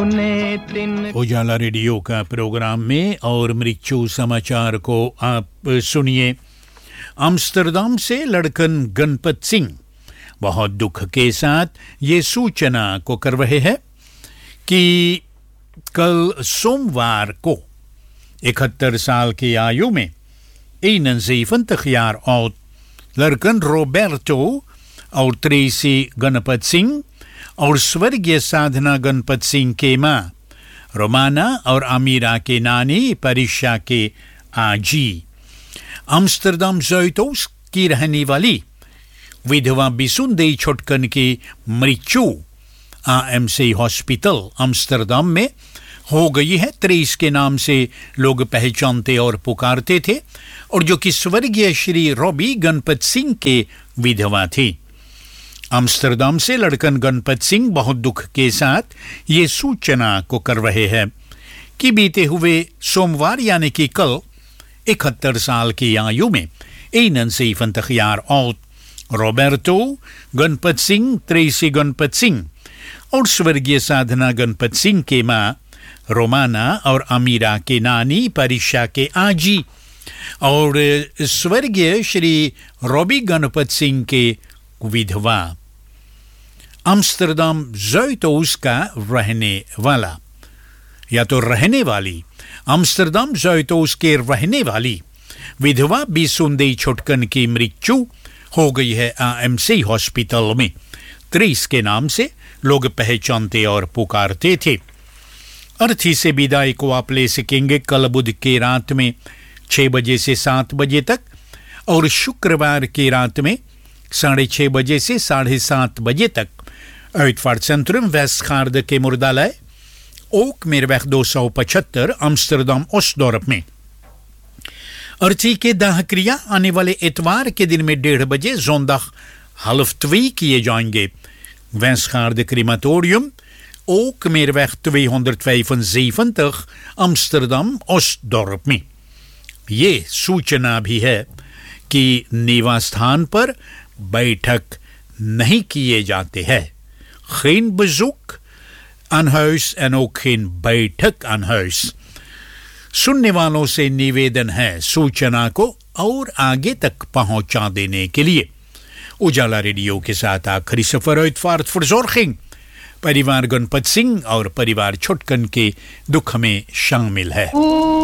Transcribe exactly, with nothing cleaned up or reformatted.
तूने तिन उजाला रेडियो का प्रोग्राम में और मृत्यु समाचार को आप सुनिए। आम्स्टरडाम से लड़कन गणपत सिंह बहुत दुख के साथ ये सूचना को कर रहे हैं कि कल सोमवार को इकहत्तर साल की आयु में eenenzeven jaar oud लड़कन रोबर्टो और ट्रेसी गणपत सिंह और स्वर्गीय साधना गणपत सिंह के मां रोमाना और अमीरा के नानी परिशा के आजी आम्स्टरडाम ज़ुइटोस की रहने वाली विधवा बिसुंदे छोटकन की मृत्यु आएमसी हॉस्पिटल आम्स्टरडाम में हो गई है। त्रेस के नाम से लोग पहचानते और पुकारते थे और जो कि स्वर्गीय श्री रॉबी गणपत सिंह के विधवा थी। आम्स्टरडाम से लड़कन गणपत सिंह बहुत दुख के साथ ये सूचना को कर रहे हैं कि बीते हुए सोमवार यानी कि कल इकहत्तर साल की आयु में eenenzeven jaar oud Roberto Ganpat Singh, Tracy Ganpat Singh और स्वर्गीय साधना गणपत सिंह के मां रोमाना और अमीरा के नानी परिशा के आजी और स्वर्गीय श्री रॉबी गणपत सिंह के विधवा आम्स्टरडाम ज़ुइटोस का रहने वाला या तो रहने वाली आम्स्टरडाम ज़ुइटोस के रहने वाली विधवा बिसुंदे छोटकन की मृत्यु हो गई है आएमसी हॉस्पिटल में। त्रेस के नाम से लोग पहचानते और पुकारते थे। अर्थी से विदाई को आप ले सकेंगे कल बुध की रात में छह बजे से सात बजे तक और शुक्रवार की रात में साढ़े छह बजे से साढ़े सात बजे तक Uitvaartcentrum Westgaarde के मुर्दालय ओक मेरवeg दो सौ पचहत्तर आम्स्टरडाम ओस्टडोर्प में। अर्थी के दाह क्रिया आने वाले इतवार के दिन में डेढ़ बजे zondag half twee किए जाएंगे। Westgaarde क्रीमाटोरियम ओक मेरवeg tweehonderdvijfenzeventig आम्स्टरडाम ओस्टडोर्प में। ये सूचना भी है कि निवास स्थान पर बैठक नहीं किए जाते हैं। geen bezoek aan huis en ook geen बैठक aan huis। सुनने वालों से निवेदन है सूचना को और आगे तक पहुंचा देने के लिए। उजाला रेडियो के साथ आखिरी सफर uitvaartverzorging परिवार गणपत सिंह और परिवार छोटकन के दुख में शामिल है।